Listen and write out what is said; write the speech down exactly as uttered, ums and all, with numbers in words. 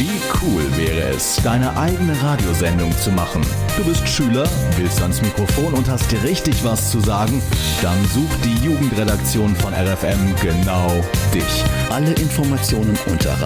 Wie cool wäre es, deine eigene Radiosendung zu machen? Du bist Schüler, willst ans Mikrofon und hast richtig was zu sagen? Dann sucht die Jugendredaktion von R F M genau dich. Alle Informationen unter